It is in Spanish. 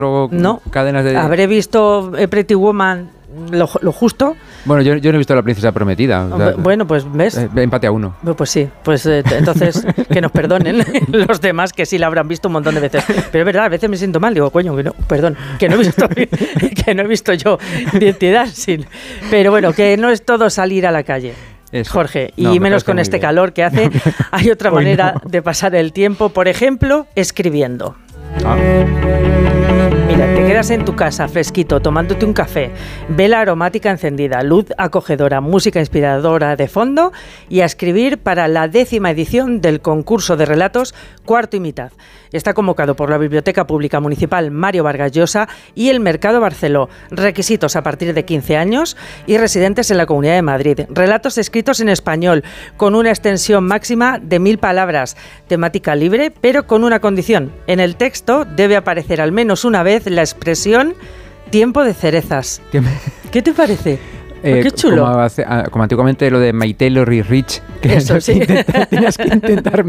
No, cadenas de... habré visto Pretty Woman lo justo. Bueno, yo no he visto La princesa prometida. O sea, bueno, pues ves. Empate a 1. Pues sí, pues entonces que nos perdonen los demás que sí la habrán visto un montón de veces. Pero es verdad, a veces me siento mal, digo, coño, que no, perdón, que no he visto yo Identidad sin. Pero bueno, que no es todo salir a la calle. Eso. Jorge, y menos con este calor que hace. Hay otra manera de pasar el tiempo, por ejemplo, escribiendo. Mira, te quedas en tu casa fresquito, tomándote un café, vela aromática encendida, luz acogedora, música inspiradora de fondo y a escribir para la 10ª edición del concurso de relatos Cuarto y Mitad. Está convocado por la Biblioteca Pública Municipal Mario Vargas Llosa y el Mercado Barceló. Requisitos a partir de 15 años y residentes en la Comunidad de Madrid. Relatos escritos en español, con una extensión máxima de 1000 palabras. Temática libre, pero con una condición. En el texto debe aparecer al menos una vez la expresión tiempo de cerezas. ¿Qué te parece? Qué chulo. Como antiguamente lo de My Taylor y Rich, que eso sí. Tenías que intentar